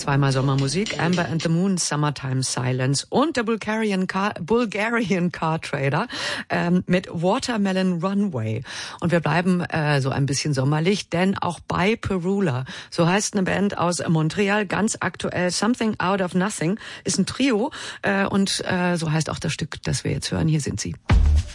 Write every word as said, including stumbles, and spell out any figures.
Zweimal Sommermusik, Amber and the Moon, Summertime Silence und der Bulgarian Car, Bulgarian Car Trader ähm, mit Watermelon Runway. Und wir bleiben äh, so ein bisschen sommerlich, denn auch bei Perula, so heißt eine Band aus Montreal, ganz aktuell, Something Out of Nothing, ist ein Trio äh, und äh, so heißt auch das Stück, das wir jetzt hören. Hier sind sie.